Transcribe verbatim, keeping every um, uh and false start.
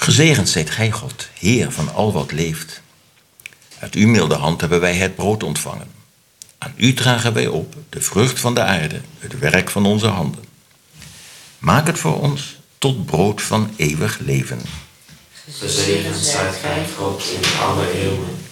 Gezegend zijt gij, God, Heer van al wat leeft. Uit uw milde hand hebben wij het brood ontvangen. Aan u dragen wij op de vrucht van de aarde, het werk van onze handen. Maak het voor ons tot brood van eeuwig leven. Gezegend zijt gij, God, in alle eeuwen.